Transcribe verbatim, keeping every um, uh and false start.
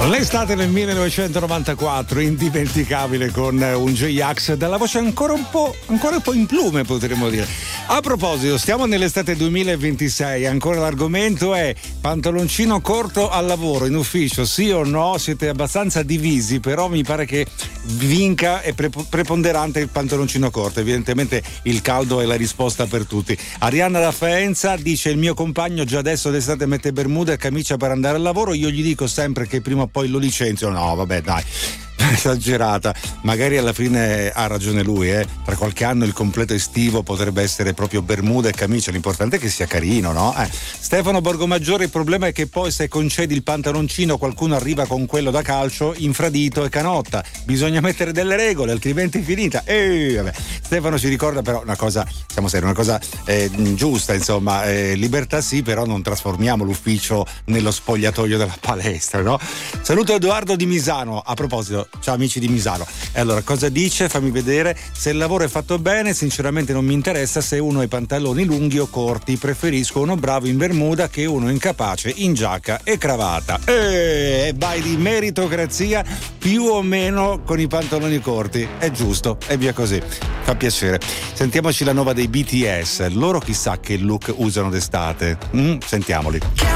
L'estate nel millenovecentonovantaquattro, indimenticabile, con un J-Ax dalla voce ancora un po' ancora un po' in plume, potremmo dire. A proposito, stiamo nell'estate duemilaventisei, ancora l'argomento è pantaloncino corto al lavoro, in ufficio, sì o no? Siete abbastanza divisi, però mi pare che vinca e pre- preponderante il pantaloncino corto. Evidentemente il caldo è la risposta per tutti. Arianna da Faenza dice: il mio compagno già adesso d'estate mette bermuda e camicia per andare al lavoro, io gli dico sempre che prima o poi lo licenzio. No, vabbè, dai, esagerata. Magari alla fine ha ragione lui, eh. Tra qualche anno il completo estivo potrebbe essere proprio bermuda e camicia, l'importante è che sia carino, no? Eh. Stefano Borgomaggiore: il problema è che poi se concedi il pantaloncino qualcuno arriva con quello da calcio, infradito e canotta, bisogna mettere delle regole, altrimenti è finita. E vabbè. Stefano ci ricorda però una cosa, siamo seri, una cosa eh, giusta, insomma, eh, libertà sì, però non trasformiamo l'ufficio nello spogliatoio della palestra, no? Saluto Edoardo di Misano. A proposito, ciao amici di Misano. E allora, cosa dice? Fammi vedere. Se il lavoro è fatto bene, sinceramente non mi interessa se uno ha i pantaloni lunghi o corti, preferisco uno bravo in bermuda che uno incapace in giacca e cravatta. E vai di meritocrazia, più o meno con i pantaloni corti, è giusto, e via così. Fa piacere. Sentiamoci la nuova dei B T S. Loro chissà che look usano d'estate. Mm? Sentiamoli.